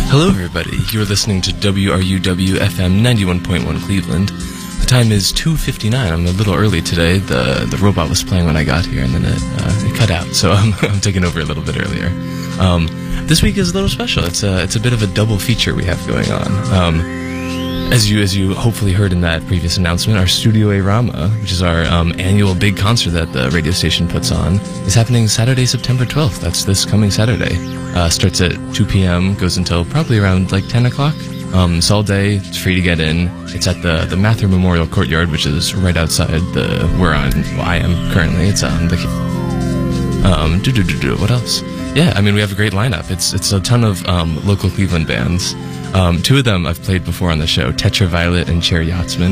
Hello everybody, you're listening to WRUW FM 91.1 Cleveland. The time is 2:59. I'm a little early today. The robot was playing when I got here and then it cut out, so I'm taking over a little bit earlier. This week is a little special. It's a bit of a double feature we have going on. As you hopefully heard in that previous announcement, our Studio A Rama, which is our annual big concert that the radio station puts on, is happening Saturday, September 12th. That's this coming Saturday. Starts at 2 p.m., goes until probably around like 10 o'clock. It's all day, it's free to get in. It's at the Mather Memorial Courtyard, which is right outside I am currently. It's on the... what else? Yeah, I mean, we have a great lineup. It's a ton of local Cleveland bands. Two of them I've played before on the show, Tetra Violet and Cherry Yachtsman.